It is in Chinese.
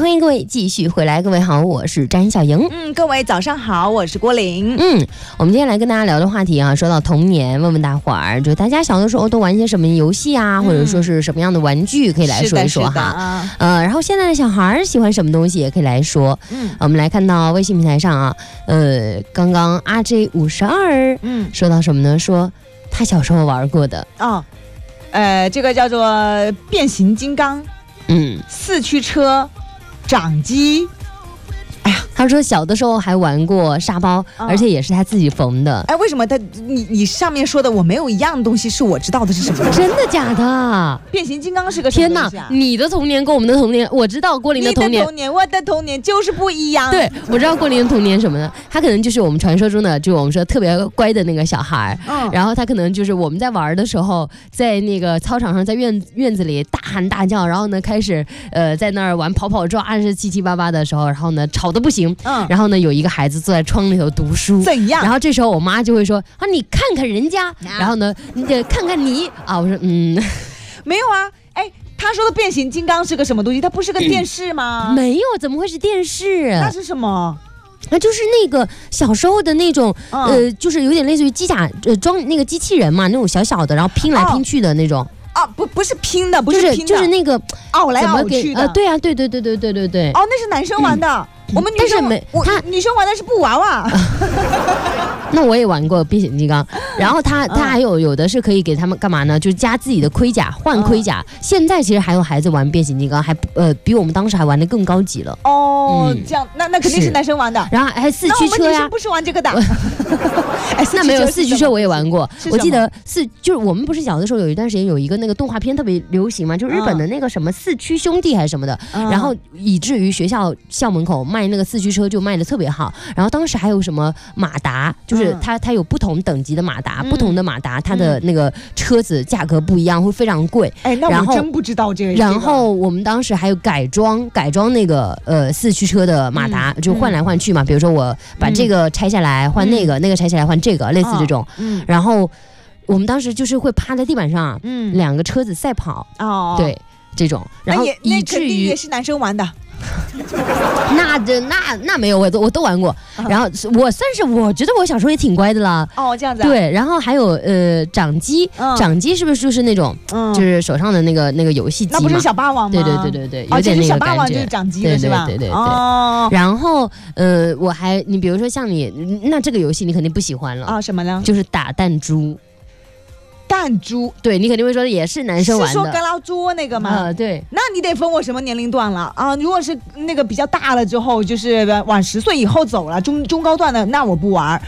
欢迎各位继续回来。各位好，我是詹小莹。 各位早上好，我是郭玲。 我们今天来跟大家聊的话题啊，说到童年，问问大伙儿，就大家小的时候都玩一些什么游戏啊，或者说是什么样的玩具，可以来说一说哈。然后现在的小孩喜欢什么东西，也可以来说。我们来看到微信平台上啊，刚刚RJ52，说到什么呢？说他小时候玩过的这个叫做变形金刚，四驱车，掌机。 他说小的时候还玩过沙包，而且也是他自己缝的。 为什么你上面说的我没有一样东西是我知道的是什么？ 真的假的？ 变形金刚是个什么东西啊？ 天哪，你的童年跟我们的童年，我知道郭玲的童年， 我的童年就是不一样。 对，我知道郭玲的童年什么的，他可能就是我们传说中的，就我们说特别乖的那个小孩。然后他可能就是我们在玩的时候，在那个操场上，在院子里大喊大叫，然后呢开始在那儿玩跑跑抓，是七七八八的时候，然后呢吵得不行。然后呢，有一个孩子坐在窗里头读书， 怎样？ 然后这时候我妈就会说你看看人家，然后呢，你得看看你啊。我说没有啊，他说的变形金刚是个什么东西？它不是个电视吗？ 没有，怎么会是电视？ 那是什么？ 那就是那个小时候的那种，就是有点类似于机甲装那个机器人嘛，那种小小的，然后拼来拼去的那种。 不是拼的，不是拼的， 就是那个凹来凹去的。 对啊，对。 那是男生玩的。我们女生女生玩的是布娃娃。 那我也玩过变形金刚，然后他还有的是可以给他们干嘛呢？就是加自己的盔甲，换盔甲。现在其实还有孩子玩变形金刚，还比我们当时还玩的更高级了。 这样那肯定是男生玩的。 然后还四驱车呀。 那我们女生不是玩这个的。 那没有四驱车我也玩过，我记得就是我们不是小的时候有一段时间有一个那个动画片特别流行嘛，就日本的那个什么四驱兄弟还是什么的，然后以至于学校门口卖那个四驱车就卖的特别好。然后当时还有什么马达，就是它有不同等级的马达，不同的马达它的那个车子价格不一样，会非常贵。 那我真不知道这个。 然后我们当时还有改装那个四驱车的马达，就换来换去嘛。比如说我把这个拆下来换那个，那个拆下来换这个，类似这种。然后我们当时就是会趴在地板上，两个车子赛跑。对，这种。然后以至于也是男生玩的。 那没有，我都玩过。然后我觉得我小时候也挺乖的啦。 这样子。 对，然后还有掌机，掌机是不是就是那种就是手上的那个游戏机嘛？ 那不是小霸王吗？ 对，有点那个感觉。 小霸王就是掌机的是吧？ 对。然后你比如说像你，那这个游戏你肯定不喜欢了。 什么呢？ 就是打弹珠。 弹珠， 对，你肯定会说也是男生玩的。 是说跟老桌那个吗？ 对。 那你得分我什么年龄段了啊？如果是那个比较大了之后，就是往10岁以后走了，中高段的，那我不玩。